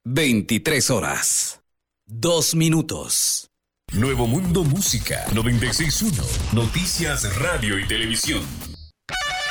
23 horas, 2 minutos. Nuevo Mundo Música 96.1. Noticias, radio y televisión.